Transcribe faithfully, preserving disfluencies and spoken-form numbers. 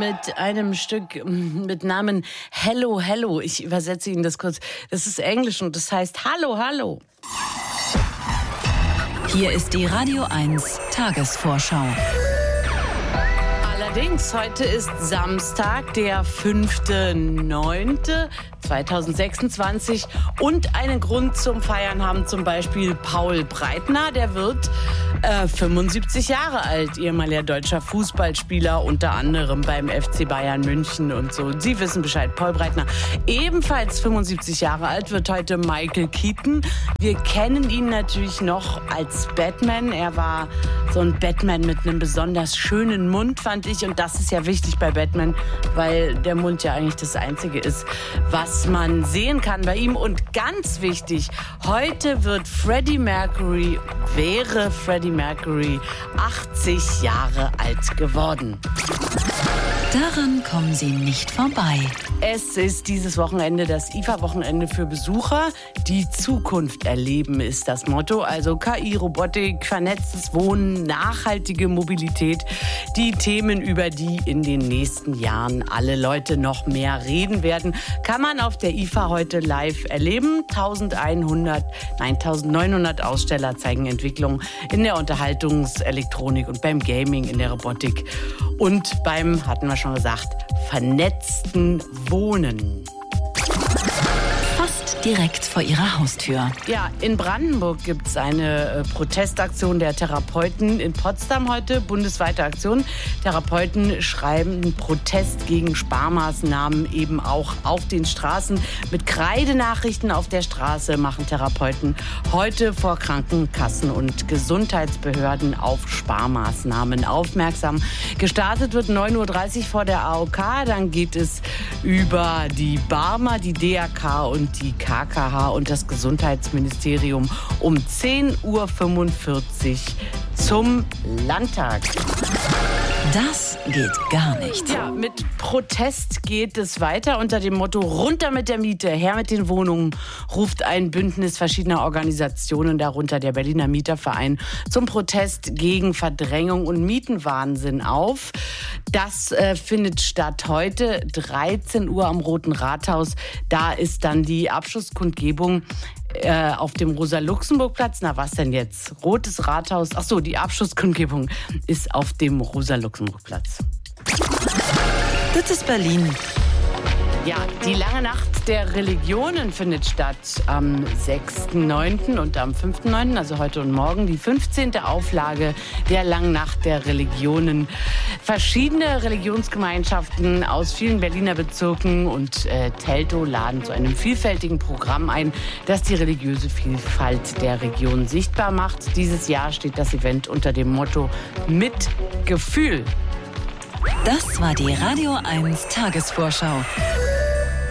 mit einem Stück mit Namen Hello, Hello. Ich übersetze Ihnen das kurz. Das ist Englisch und das heißt Hallo, Hallo. Hier ist die Radio eins Tagesvorschau. Allerdings, heute ist Samstag, der fünfter neunter zweitausendsechsundzwanzig und einen Grund zum Feiern haben zum Beispiel Paul Breitner, der wird äh, fünfundsiebzig Jahre alt, ehemaliger deutscher Fußballspieler, unter anderem beim F C Bayern München und so. Sie wissen Bescheid, Paul Breitner. Ebenfalls fünfundsiebzig Jahre alt wird heute Michael Keaton. Wir kennen ihn natürlich noch als Batman. Er war so ein Batman mit einem besonders schönen Mund, fand ich. Und das ist ja wichtig bei Batman, weil der Mund ja eigentlich das Einzige ist, was man sehen kann bei ihm. Und ganz wichtig, heute wird Freddie Mercury, wäre Freddie Mercury achtzig Jahre alt geworden. Daran kommen Sie nicht vorbei. Es ist dieses Wochenende das I F A-Wochenende für Besucher. Die Zukunft erleben ist das Motto. Also K I, Robotik, vernetztes Wohnen, nachhaltige Mobilität. Die Themen, über die in den nächsten Jahren alle Leute noch mehr reden werden, kann man auf der I F A heute live erleben. elfhundert, nein, neunzehnhundert Aussteller zeigen Entwicklungen in der Unterhaltungselektronik und beim Gaming, in der Robotik und beim, hatten wir schon gesagt, vernetzten Wohnen. Fast direkt vor Ihrer Haustür. Ja, in Brandenburg gibt es eine äh, Protestaktion der Therapeuten in Potsdam heute, bundesweite Aktion. Therapeuten schreiben Protest gegen Sparmaßnahmen eben auch auf den Straßen. Mit Kreidenachrichten auf der Straße machen Therapeuten heute vor Krankenkassen und Gesundheitsbehörden auf Sparmaßnahmen aufmerksam. Gestartet wird neun Uhr dreißig vor der A O K, dann geht es über die Barmer, die D R K und die K K H und das Gesundheitsministerium um zehn Uhr fünfundvierzig zum Landtag. Das geht gar nicht. Ja, mit Protest geht es weiter unter dem Motto runter mit der Miete, her mit den Wohnungen, ruft ein Bündnis verschiedener Organisationen, darunter der Berliner Mieterverein, zum Protest gegen Verdrängung und Mietenwahnsinn auf. Das äh, findet statt heute, dreizehn Uhr am Roten Rathaus. Da ist dann die Abschlusskundgebung äh, auf dem Rosa-Luxemburg-Platz. Na, was denn jetzt? Rotes Rathaus. Ach so, die Abschlusskundgebung ist auf dem Rosa-Luxemburg-Platz. Das ist Berlin. Ja, die lange Nacht der Religionen findet statt am sechsten neunten und am fünften neunten, also heute und morgen, die fünfzehnte Auflage der langen Nacht der Religionen. Verschiedene Religionsgemeinschaften aus vielen Berliner Bezirken und äh, Teltow laden zu einem vielfältigen Programm ein, das die religiöse Vielfalt der Region sichtbar macht. Dieses Jahr steht das Event unter dem Motto Mit Gefühl. Das war die Radio eins Tagesvorschau.